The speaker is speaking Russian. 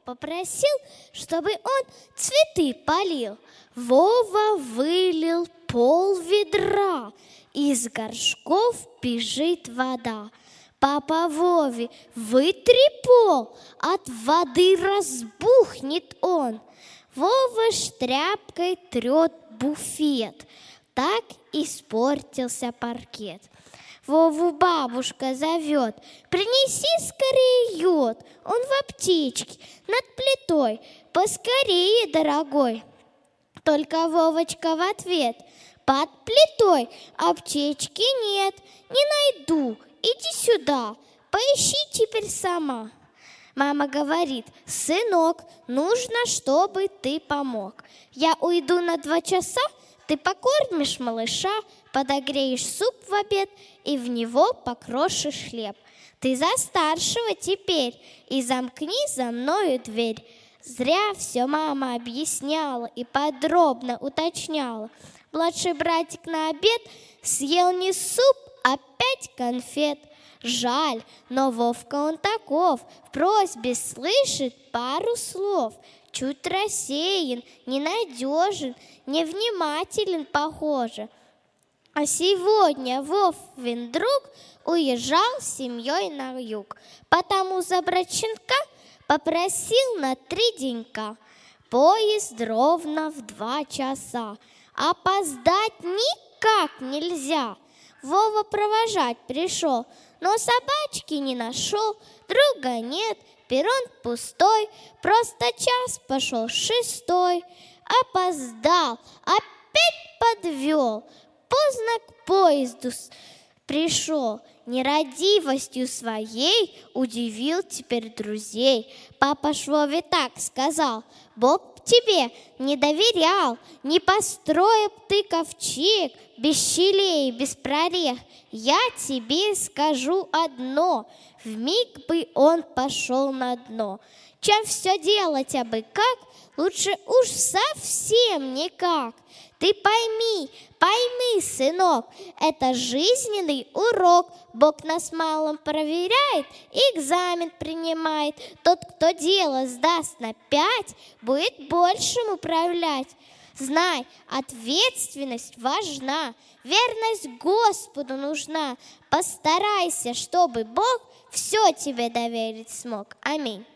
попросил, чтобы он цветы полил. Вова вылил пол-ведра, из горшков бежит вода. Папа Вове: вытри пол, от воды разбухнет он. Вова тряпкой трет буфет, так испортился паркет. Вову бабушка зовет: принеси скорее йод, он в аптечке над плитой, поскорее, дорогой. Только Вовочка в ответ: под плитой аптечки нет, не найду, иди сюда, поищи теперь сама. Мама говорит: сынок, нужно, чтобы ты помог. Я уйду на 2 часа, ты покормишь малыша, подогреешь суп в обед и в него покрошишь хлеб. Ты за старшего теперь и замкни за мною дверь. Зря все мама объясняла и подробно уточняла. Младший братик на обед съел не суп, а 5 конфет. Жаль, но Вовка он таков, в просьбе слышит пару слов. Чуть рассеян, ненадежен, невнимателен, похоже. А сегодня Вовин друг уезжал с семьей на юг, потому забрать щенка попросил на 3 денька. Поезд ровно в 2 часа, опоздать никак нельзя. Вова провожать пришел, но собачки не нашел, друга нет, перрон пустой, просто час пошел 6-й. Опоздал, опять подвел, поздно к поезду пришел. Нерадивостью своей удивил теперь друзей. Папа ж Вове так сказал: Бог тебе не доверял, не построил ты ковчег без щелей, без прорех. Я тебе скажу одно: вмиг бы он пошел на дно. Чем все делать абы как, лучше уж совсем никак. Ты пойми, сынок, это жизненный урок. Бог нас малым проверяет, экзамен принимает. Тот, кто дело сдаст на 5, будет большим управлять. Знай, ответственность важна, верность Господу нужна. Постарайся, чтобы Бог все тебе доверить смог. Аминь.